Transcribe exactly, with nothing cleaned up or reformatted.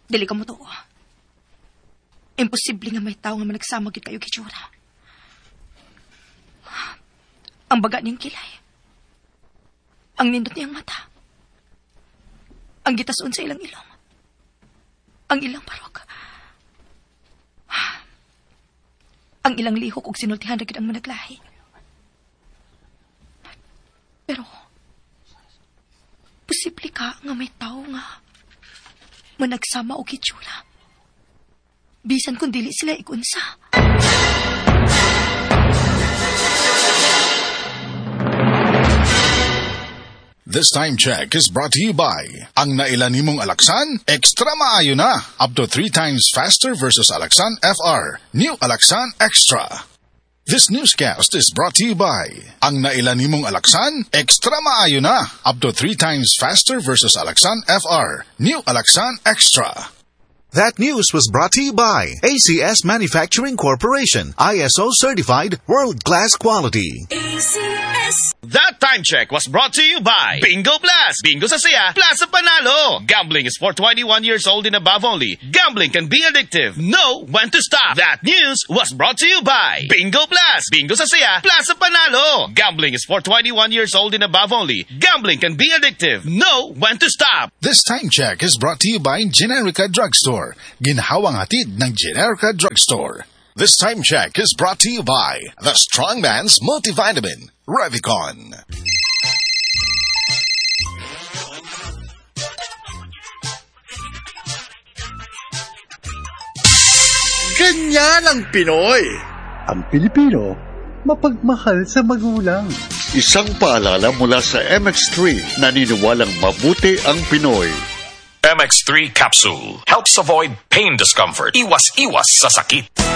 Dili ka mo to. Imposible nga may tao nga managsama gid kayo gitsura. Ang baga niyang kilay. Ang nindot niyang mata. Ang gitason sa ilang ilong. Ang ilang parok. Ang ilang lihok ug sinultihan ra gid ang managlahi. Pero posible ka nga may tao nga managsama og gitsura. Bisan kung dili sila ikunsa. This time check is brought to you by ang nailan nimong Alaxan, extra maayo na. Up to three times faster versus Alaxan F R. New Alaxan Extra. This newscast is brought to you by ang nailan nimong Alaxan, extra maayo na. Up to three times faster versus Alaxan F R. New Alaxan Extra. That news was brought to you by A C S Manufacturing Corporation, I S O certified, world-class quality. A C S. That time check was brought to you by Bingo Plus. Bingo sa saya, plus sa panalo. Gambling is for twenty-one years old and above only. Gambling can be addictive. Know when to stop. That news was brought to you by Bingo Plus. Bingo sa saya, plus sa panalo. Gambling is for twenty-one years old and above only. Gambling can be addictive. Know when to stop. This time check is brought to you by Generica Drugstore. Ginhawang hatid ng Generica Drugstore. This time check is brought to you by the Strongman's Multivitamin, Revicon. Ganyan ang Pinoy. Ang Pilipino, mapagmahal sa magulang. Isang paalala mula sa M X three, naniniwalang mabuti ang Pinoy. M X three Capsule helps avoid pain discomfort. Iwas-iwas sa sakit.